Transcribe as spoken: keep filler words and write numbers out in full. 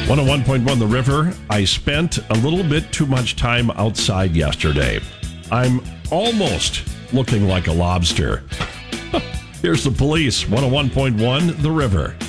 one oh one point one The River. I spent a little bit too much time outside yesterday. I'm almost looking like a lobster. Here's the police. one oh one point one The River.